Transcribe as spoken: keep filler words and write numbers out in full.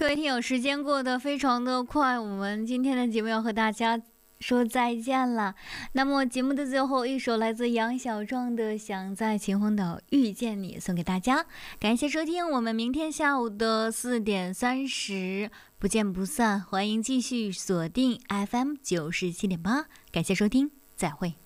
各位听友，时间过得非常的快，我们今天的节目要和大家说再见了。那么节目的最后一首来自杨小壮的《想在秦皇岛遇见你》送给大家，感谢收听，我们明天下午的四点三十不见不散，欢迎继续锁定 F M 九十七点八，感谢收听，再会。